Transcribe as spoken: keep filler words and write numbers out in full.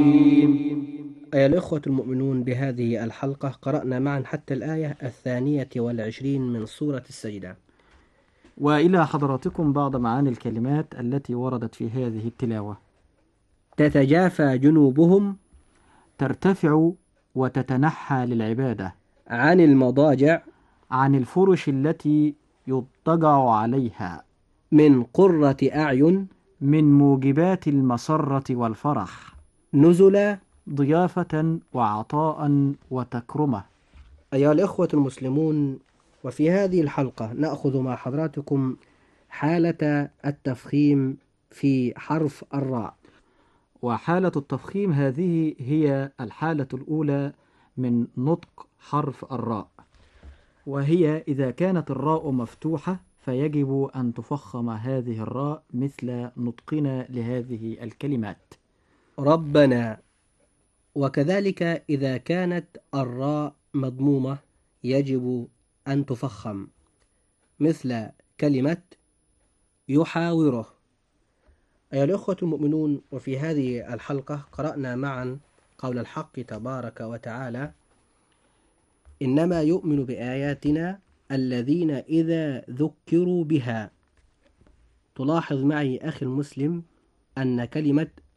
أيها الإخوة المؤمنون، بهذه الحلقة قرأنا معا حتى الآية الثانية والعشرين من سورة السجدة. وإلى حضراتكم بعض معاني الكلمات التي وردت في هذه التلاوة. تتجافى جنوبهم ترتفع وتتنحى للعبادة عن المضاجع عن الفرش التي يضطجع عليها من قرة أعين من موجبات المسرة والفرح نزلا ضيافة وعطاء وتكرمة. أيها الإخوة المسلمون، وفي هذه الحلقة نأخذ مع حضراتكم حالة التفخيم في حرف الراء. وحالة التفخيم هذه هي الحالة الأولى من نطق حرف الراء، وهي إذا كانت الراء مفتوحة فيجب أن تفخم هذه الراء مثل نطقنا لهذه الكلمات ربنا. وكذلك إذا كانت الراء مضمومة يجب أن تفخم مثل كلمة يحاوره. أيها الأخوة المؤمنون، وفي هذه الحلقة قرأنا معا قول الحق تبارك وتعالى: إنما يؤمن بآياتنا الذين إذا ذكروا بها. تلاحظ معي أخي المسلم أن كلمة